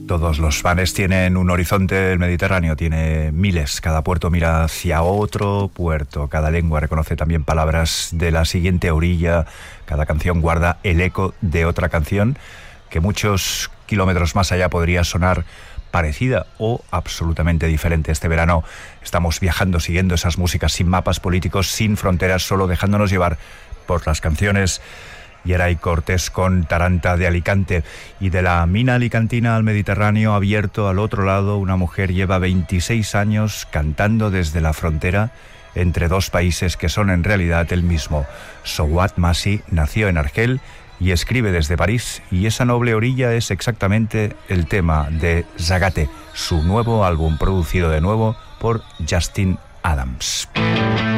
Todos los mares tienen un horizonte, el Mediterráneo tiene miles, cada puerto mira hacia otro puerto, cada lengua reconoce también palabras de la siguiente orilla, cada canción guarda el eco de otra canción que muchos kilómetros más allá podría sonar parecida o absolutamente diferente. Este verano estamos viajando siguiendo esas músicas sin mapas políticos, sin fronteras, solo dejándonos llevar por las canciones. Yeray Cortés con Taranta de Alicante. Y de la mina alicantina al Mediterráneo abierto al otro lado, una mujer lleva 26 años cantando desde la frontera entre dos países que son en realidad el mismo. Souad Massi nació en Argel y escribe desde París, y esa noble orilla es exactamente el tema de Zagate, su nuevo álbum producido de nuevo por Justin Adams.